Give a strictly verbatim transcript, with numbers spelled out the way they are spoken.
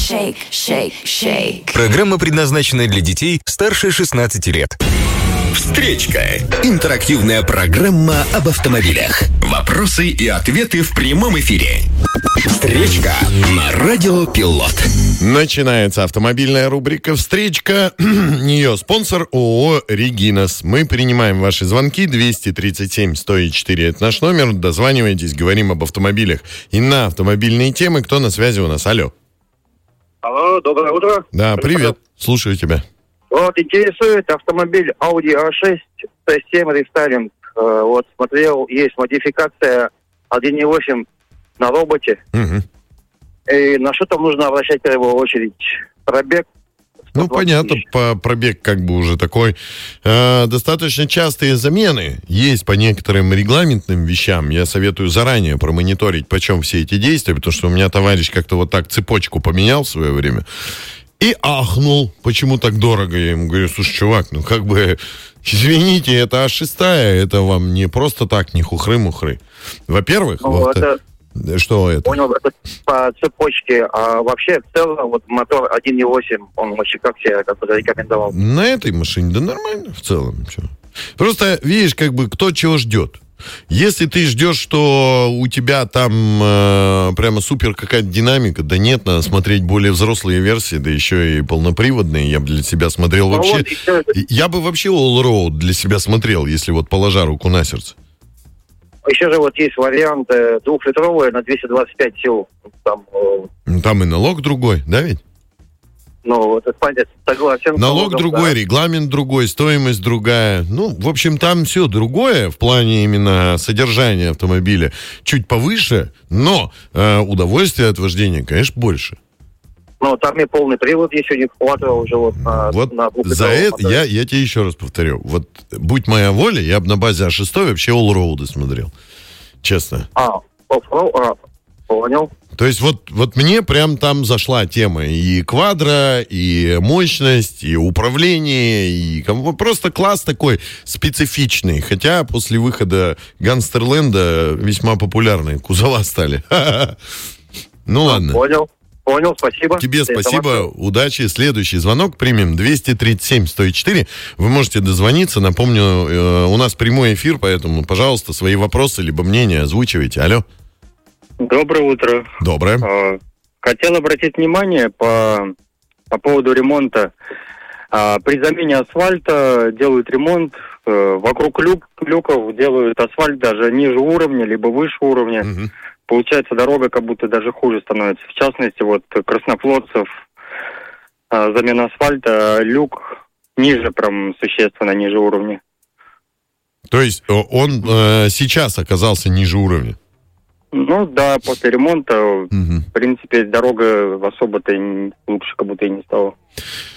shake, shake, shake. Программа предназначена для детей старше шестнадцати лет. Встречка. Интерактивная программа об автомобилях. Вопросы и ответы в прямом эфире. Встречка на Радио Пилот. Начинается автомобильная рубрика «Встречка». Ее спонсор ООО «Регинас». Мы принимаем ваши звонки. двести тридцать семь сто четыре это наш номер. Дозванивайтесь, говорим об автомобилях и на автомобильные темы. Кто на связи у нас? Алло. Алло, доброе утро. Да, привет. Слушаю тебя. Вот, интересует автомобиль Audi а шесть, тэ семь рестайлинг. Э, вот, смотрел, есть модификация один и восемь на роботе. Угу. И на что там нужно обращать в первую очередь? Пробег? Ну, понятно, по пробег как бы уже такой. Э, достаточно частые замены есть по некоторым регламентным вещам. Я советую заранее промониторить, почем все эти действия, потому что у меня товарищ как-то вот так цепочку поменял в свое время. И ахнул, почему так дорого. Я ему говорю, слушай, чувак, ну как бы, извините, это а шесть, это вам не просто так, не хухры-мухры. Во-первых, Ну, вот, это, что это? понял, это по цепочке, а вообще в целом вот мотор один и восемь, он вообще как себя как бы зарекомендовал? На этой машине, да нормально в целом. Чё. Просто, видишь, как бы, кто чего ждет. Если ты ждешь, что у тебя там э, прямо супер какая-то динамика, да нет, надо смотреть более взрослые версии, да еще и полноприводные. Я бы для себя смотрел Ну, вообще... вот еще... Я бы вообще all-road для себя смотрел, если вот положа руку на сердце. Еще же вот есть вариант э, двухлитровый на двести двадцать пять сил. Там, э, Там и налог другой, да ведь? ну, вот это понятно, согласен. Налог налогом, другой, да. регламент другой, стоимость другая. Ну, в общем, там все другое в плане именно содержания автомобиля. Чуть повыше, но э, удовольствие от вождения, конечно, больше. Ну, там и полный привод еще не хватало уже вот на, Вот на за это я, я тебе еще раз повторю. Вот будь моя воля, я бы на базе а шесть вообще all-роуды смотрел. Честно. А, оффроуд, а, понял. То есть вот, вот мне прям там зашла тема и квадро, и мощность, и управление, и просто класс такой специфичный. Хотя после выхода Гангстерленда весьма популярные кузова стали. Ну ладно. Понял. Понял, спасибо. Тебе Это спасибо, машина. удачи. Следующий звонок примем. двести тридцать семь сто четыре. Вы можете дозвониться. Напомню, э, у нас прямой эфир, поэтому, пожалуйста, свои вопросы либо мнения озвучивайте. Алло. Доброе утро. Доброе. А, Хотел обратить внимание по, по поводу ремонта. А, При замене асфальта делают ремонт. э, Вокруг люк, люков делают асфальт даже ниже уровня, либо выше уровня. Мгм. Получается, дорога как будто даже хуже становится. В частности, вот Краснофлотцев, а, замена асфальта, люк ниже, прям существенно ниже уровня. То есть э, он э, сейчас оказался ниже уровня? Ну да, после ремонта, Мгм. в принципе, дорога особо-то и не- лучше как будто и не стала.